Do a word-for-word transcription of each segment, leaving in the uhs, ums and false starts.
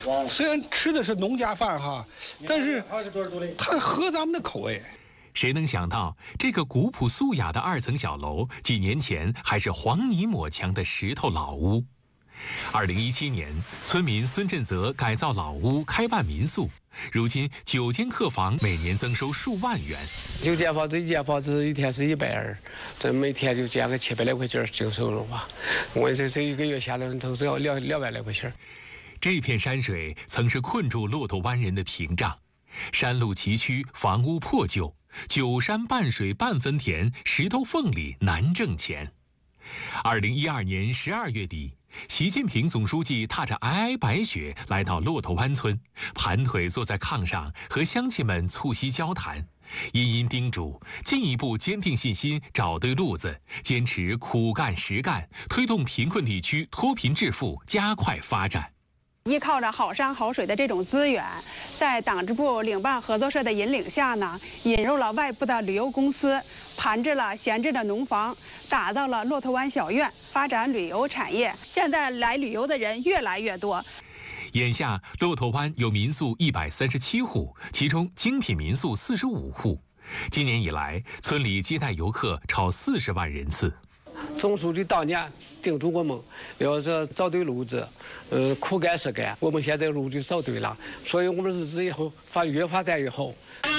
虽然吃的是农家饭哈，但是它合咱们的口味。 谁能想到，这个古朴素雅的二层小楼，几年前还是黄泥抹墙的石头老屋。二零一七年，村民孙振泽改造老屋，开办民宿。如今九间客房每年增收数万元。 九间房子一间房子一天是一百二，这每天就减个七百来块钱净收入吧。我这这一个月下来都是要两两百来块钱。 这片山水曾是困住骆驼湾人的屏障，山路崎岖，房屋破旧，九山半水半分田，石头缝里难挣钱。二零一二年十二月底，习近平总书记踏着皑皑白雪来到骆驼湾村，盘腿坐在炕上和乡亲们促膝交谈，殷殷叮嘱进一步坚定信心，找对路子，坚持苦干实干，推动贫困地区脱贫致富，加快发展。 依靠着好山好水的这种资源，在党支部领办合作社的引领下呢，引入了外部的旅游公司，盘置了闲置的农房，打造了骆驼湾小院，发展旅游产业。现在来旅游的人越来越多。 眼下，骆驼湾有民宿一百三十七户，其中精品民宿四十五户。今年以来，村里接待游客超四十万人次。 总书记当年叮嘱我们，要是找对路子，呃，苦干实干。我们现在路就找对了，所以我们日子以后发越发展越好。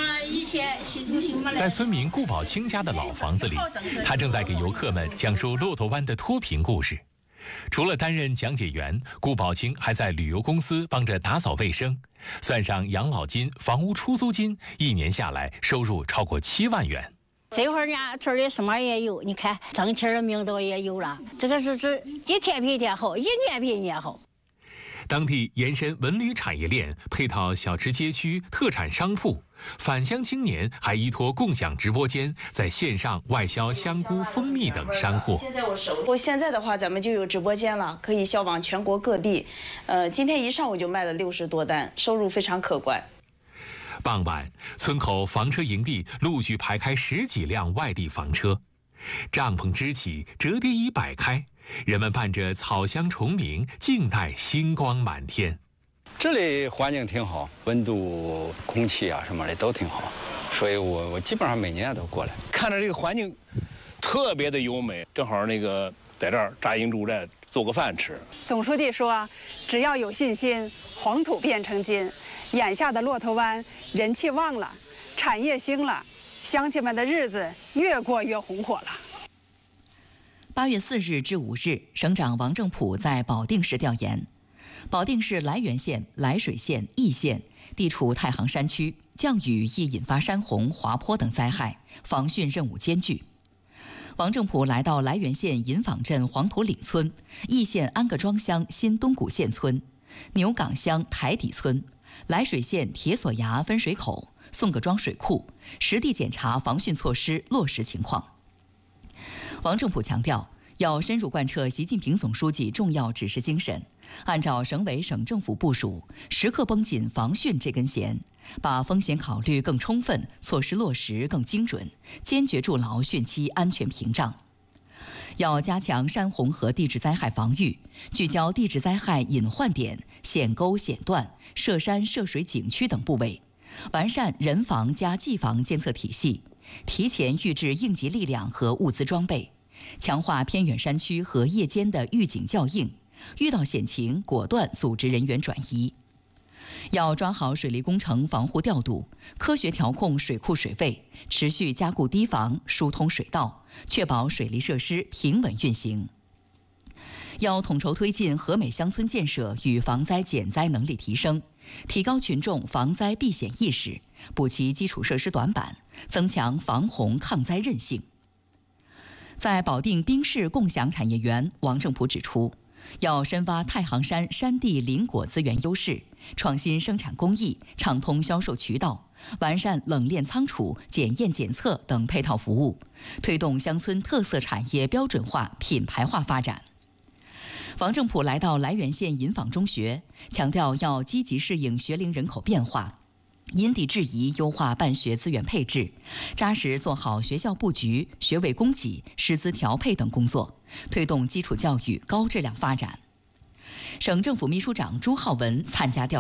在村民顾宝清家的老房子里，他正在给游客们讲述骆驼湾的脱贫故事。除了担任讲解员，顾宝清还在旅游公司帮着打扫卫生，算上养老金、房屋出租金，一年下来收入超过七万元。 这会儿呢，村里什么也有，你看挣钱的名都也有了。这个是指一天比一天好，一年比一年好。 当地延伸文旅产业链，配套小吃街区、特产商铺，返乡青年还依托共享直播间，在线上外销香菇、蜂蜜等山货。 现在我手，我现在的话，咱们就有直播间了，可以销往全国各地。呃，今天一上午就卖了六十多单，收入非常可观。 傍晚，村口房车营地陆续排开十几辆外地房车，帐篷支起，折叠椅摆开，人们伴着草香虫鸣，静待星光满天。 这里环境挺好，温度、空气啊什么的都挺好，所以我我基本上每年都过来。 看着这个环境特别的优美，正好那个在这儿扎营驻寨，做个饭吃。 总书记说，只要有信心，黄土变成金。眼下的骆驼湾人气旺了，产业兴了，乡亲们的日子越过越红火了。 八月四日至五日，省长王正普在保定市调研。保定市涞源县、涞水县、易县地处太行山区，降雨易引发山洪、滑坡等灾害，防汛任务艰巨。王正普来到涞源县银坊镇黄土岭村、易县安各庄乡新东古县村、牛岗乡台底村、涞水县铁索崖分水口、宋各庄水库，实地检查防汛措施落实情况。王正普强调，要深入贯彻习近平总书记重要指示精神，按照省委省政府部署，时刻绷紧防汛这根弦，把风险考虑更充分，措施落实更精准，坚决筑牢汛期安全屏障。要加强山洪和地质灾害防御，聚焦地质灾害隐患点、险沟险段、涉山涉水景区等部位，完善人防加技防监测体系，提前预置应急力量和物资装备，强化偏远山区和夜间的预警校应，遇到险情果断组织人员转移。要抓好水利工程防护调度，科学调控水库水位，持续加固堤防、疏通水道，确保水利设施平稳运行。要统筹推进和美乡村建设与防灾减灾能力提升，提高群众防灾避险意识，补齐基础设施短板，增强防洪抗灾韧性。在保定冰室共享产业园，王正普指出，要深挖太行山山地林果资源优势，创新生产工艺，畅通销售渠道，完善冷链仓储、检验检测等配套服务，推动乡村特色产业标准化、品牌化发展。王正普来到涞源县银坊中学，强调要积极适应学龄人口变化，因地制宜优化办学资源配置，扎实做好学校布局、学位供给、师资调配等工作，推动基础教育高质量发展。省政府秘书长朱浩文参加调